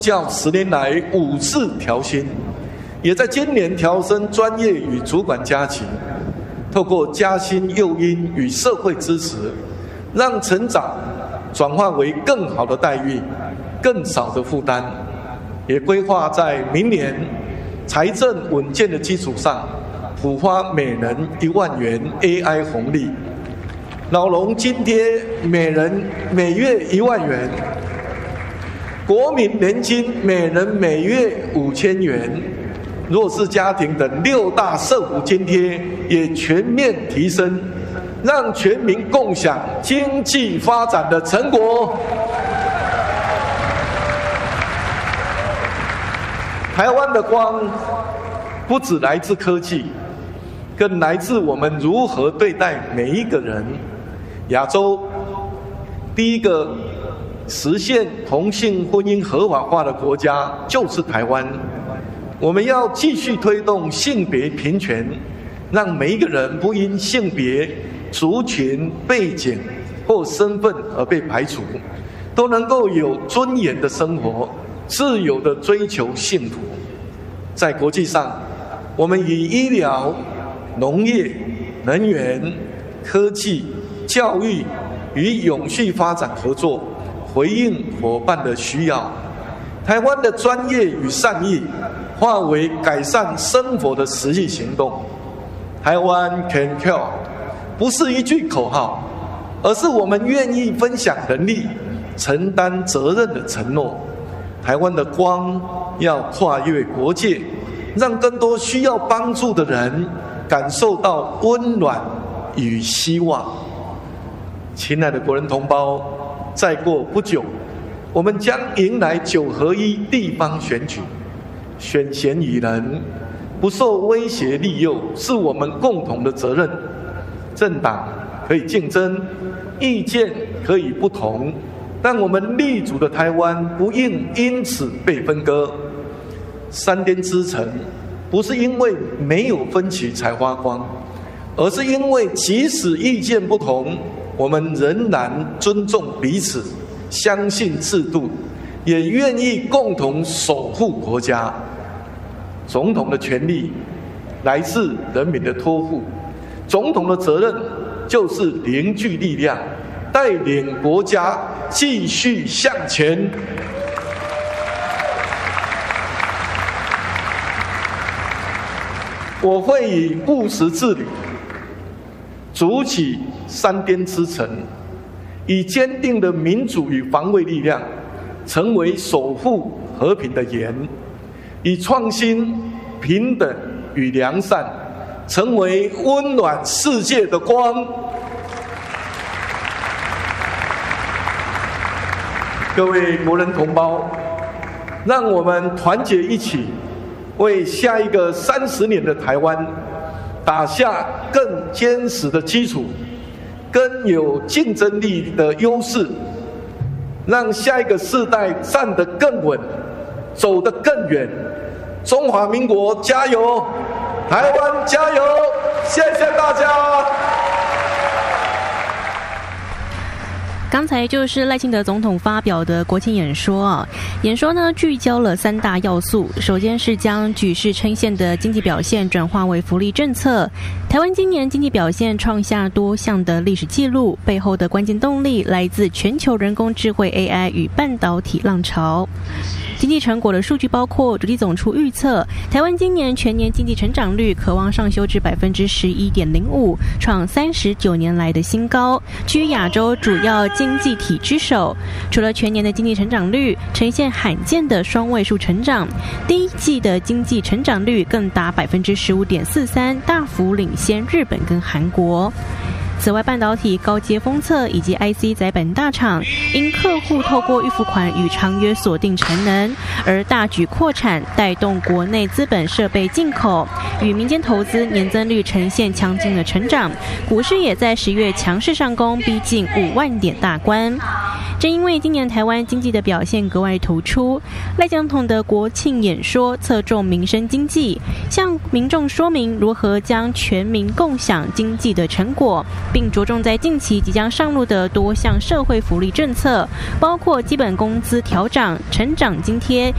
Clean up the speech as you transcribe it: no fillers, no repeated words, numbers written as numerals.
教10年来5次调薪，也在今年调升专业与主管加级，透过加薪诱因与社会支持，让成长转化为更好的待遇、更少的负担，也规划在明年财政稳健的基础上，普发每人1万元 AI 红利，老农津贴每人每月1万元，国民年金每人每月5000元，弱势家庭等6大社福津贴也全面提升，让全民共享经济发展的成果。台湾的光不只来自科技，更来自我们如何对待每一个人。亚洲第一个实现同性婚姻合法化的国家就是台湾。我们要继续推动性别平权，让每一个人不因性别、族群、背景或身份而被排除，都能够有尊严的生活，自由的追求幸福。在国际上，我们以医疗、农业、能源、科技、教育与永续发展合作，回应伙伴的需要。台湾的专业与善意化为改善生活的实际行动。台湾 Can Care 不是一句口号，而是我们愿意分享能力、承担责任的承诺。台湾的光要跨越国界，让更多需要帮助的人感受到温暖与希望。亲爱的国人同胞，再过不久，我们将迎来9合1地方选举，选贤与能，不受威胁利诱，是我们共同的责任。政党可以竞争，意见可以不同，但我们立足的台湾不应因此被分割。3颠之城不是因为没有分歧才发光，而是因为即使意见不同，我们仍然尊重彼此，相信制度，也愿意共同守护国家。总统的权力来自人民的托付，总统的责任就是凝聚力量，带领国家继续向前。我会以务实治理筑起3颠之城，以坚定的民主与防卫力量，成为守护和平的盐；以创新、平等与良善，成为温暖世界的光。各位国人同胞，让我们团结一起，为下一个30年的台湾打下更坚实的基础，更有竞争力的优势，让下一个世代站得更稳，走得更远。中华民国加油，台湾加油！谢谢大家。 刚才就是赖清德总统发表的国庆演说啊，演说呢聚焦了3大要素，首先是将举世称羡的经济表现转化为福利政策。台湾今年经济表现创下多项的历史记录，背后的关键动力来自全球人工智慧 AI 与半导体浪潮。经济成果的数据包括主计总处预测，台湾今年全年经济成长率可望上修至 11.05%， 创39年来的新高，居亚洲主要经济体之首。除了全年的经济成长率呈现罕见的双位数成长，第一季的经济成长率更达 15.43%， 大幅领先日本跟韩国。此外，半导体高阶封测以及 IC 载板大厂因客户透过预付款与长约锁定产能，而大举扩产，带动国内资本设备进口与民间投资年增率呈现强劲的成长，股市也在10月强势上攻，逼近5万点大关。正因为今年台湾经济的表现格外突出，赖总统的国庆演说侧重民生经济，向民众说明如何将全民共享经济的成果，并着重在近期即将上路的多项社会福利政策，包括基本工资调涨、成长津贴